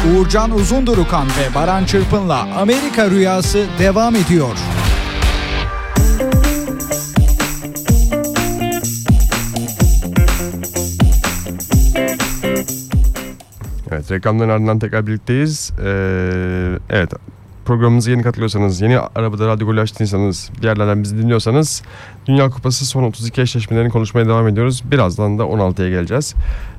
Uğurcan Uzundurukan ve Baran Çırpın'la Amerika Rüyası devam ediyor. Evet, reklamların ardından tekrar birlikteyiz. Evet, programımıza yeni katılıyorsanız, yeni arabada Radyo Golü açtıysanız, bir yerlerden bizi dinliyorsanız Dünya Kupası son 32 eşleşmelerini konuşmaya devam ediyoruz. Birazdan da 16'ya geleceğiz.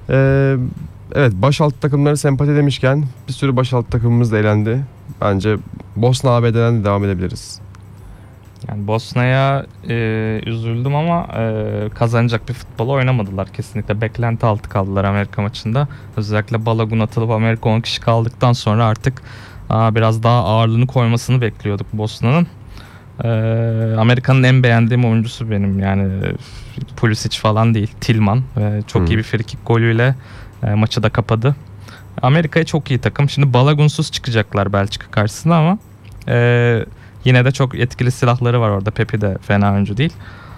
Evet, başaltı takımları sempati demişken bir sürü başaltı takımımız da elendi. Bence Bosna ABD'den de devam edebiliriz. Yani Bosna'ya üzüldüm ama kazanacak bir futbol oynamadılar kesinlikle. Beklenti altı kaldılar Amerika maçında. Özellikle Balogun atılıp Amerika 10 kişi kaldıktan sonra artık biraz daha ağırlığını koymasını bekliyorduk Bosna'nın. Amerika'nın en beğendiğim oyuncusu benim, yani Pulisic falan değil, Tillman. Çok iyi bir frikik golüyle maçı da kapadı. Amerika'ya çok iyi takım. Şimdi Balogunsuz çıkacaklar Belçika karşısında ama yine de çok etkili silahları var orada. Pepi de fena oyuncu değil.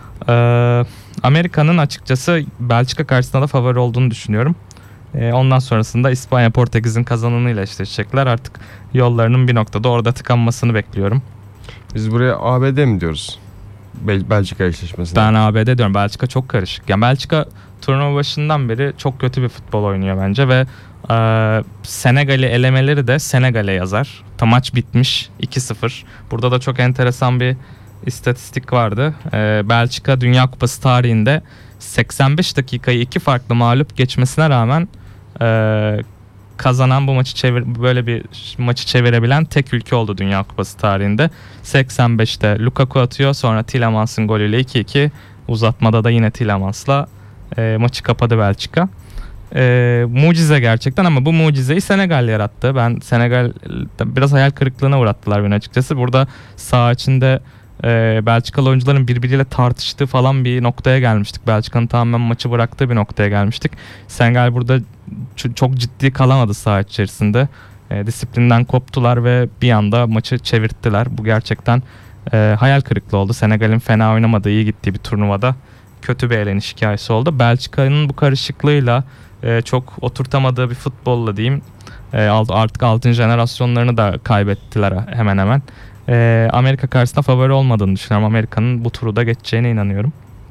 Amerika'nın açıkçası Belçika karşısında da favori olduğunu düşünüyorum. Ondan sonrasında İspanya Portekiz'in kazananıyla eşleşecekler. Artık yollarının bir noktada orada tıkanmasını bekliyorum. Biz buraya ABD mi diyoruz? Belçika eşleşmesine. Ben ABD diyorum. Belçika çok karışık. Yani Belçika turnuva başından beri çok kötü bir futbol oynuyor bence ve Senegal'i elemeleri de Senegal'e yazar. Maç bitmiş 2-0. Burada da çok enteresan bir istatistik vardı. Belçika Dünya Kupası tarihinde 85 dakikayı iki farklı mağlup geçmesine rağmen kazanan, bu maçı böyle bir maçı çevirebilen tek ülke oldu Dünya Kupası tarihinde. 85'te Lukaku atıyor, sonra Tillemans'ın golüyle 2-2, uzatmada da yine Tillemans'la maçı kapadı Belçika. Mucize gerçekten, ama bu mucizeyi Senegal yarattı. Ben Senegal'de biraz hayal kırıklığına uğrattılar beni açıkçası. Burada saha içinde Belçikalı oyuncuların birbiriyle tartıştığı falan bir noktaya gelmiştik. Belçika'nın tamamen maçı bıraktığı bir noktaya gelmiştik. Senegal burada çok ciddi kalamadı saha içerisinde. Disiplinden koptular ve bir anda maçı çevirttiler. Bu gerçekten hayal kırıklığı oldu. Senegal'in fena oynamadığı, iyi gittiği bir turnuvada kötü bir eleniş hikayesi oldu. Belçika'nın bu karışıklığıyla, çok oturtamadığı bir futbolla diyeyim, artık altın jenerasyonlarını da kaybettiler hemen hemen. Amerika karşısında favori olmadığını düşünüyorum. Amerika'nın bu turu da geçeceğine inanıyorum.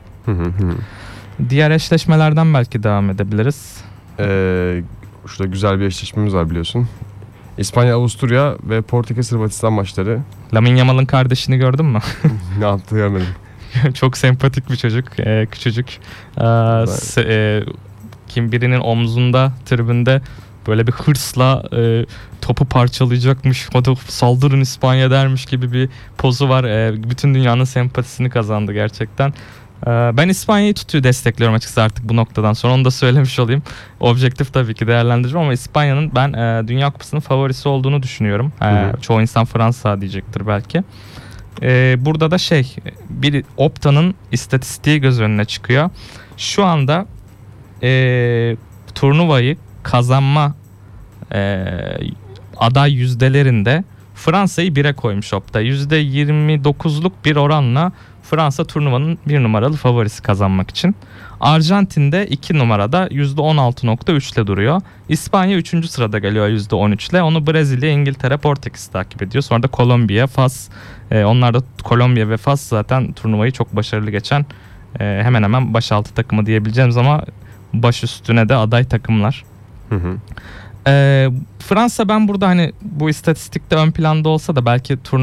Diğer eşleşmelerden belki devam edebiliriz. Şurada güzel bir eşleşmemiz var biliyorsun. İspanya, Avusturya ve Portekiz, Hırvatistan maçları. Lamine Yamal'ın kardeşini gördün mü? Ne yaptı görmedim. Çok sempatik bir çocuk. Küçücük. Birinin omzunda, tribünde böyle bir hırsla topu parçalayacakmış, hadi saldırın İspanya dermiş gibi bir pozu var. Bütün dünyanın sempatisini kazandı gerçekten. Ben İspanya'yı destekliyorum açıkçası artık bu noktadan sonra, onu da söylemiş olayım. Objektif tabii ki değerlendireceğim ama İspanya'nın ben Dünya Kupası'nın favorisi olduğunu düşünüyorum. Çoğu insan Fransa diyecektir belki. Burada da bir Opta'nın istatistiği göz önüne çıkıyor. Şu anda turnuvayı kazanma aday yüzdelerinde Fransa'yı 1'e koymuş Opta. %29'luk bir oranla Fransa turnuvanın 1 numaralı favorisi kazanmak için. Arjantin'de 2 numarada %16.3 ile duruyor. İspanya 3. sırada geliyor %13 ile. Onu Brezilya, İngiltere, Portekiz takip ediyor. Sonra da Kolombiya, Fas. Onlar da, Kolombiya ve Fas zaten turnuvayı çok başarılı geçen hemen hemen başaltı takımı diyebileceğimiz ama baş üstüne de aday takımlar. Fransa, ben burada hani bu istatistikte ön planda olsa da belki